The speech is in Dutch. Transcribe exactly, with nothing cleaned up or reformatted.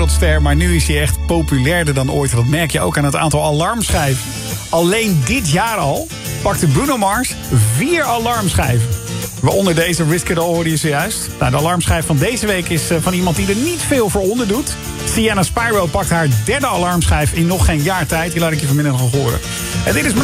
wereldster, maar nu is hij echt populairder dan ooit. Dat merk je ook aan het aantal alarmschijven. Alleen dit jaar al pakte Bruno Mars vier alarmschijven. Waaronder deze Risk It All hoorde je zojuist. Nou, de alarmschijf van deze week is van iemand die er niet veel voor onder doet. Sienna Spyro pakt haar derde alarmschijf in nog geen jaar tijd. Die laat ik je vanmiddag nog horen. En dit is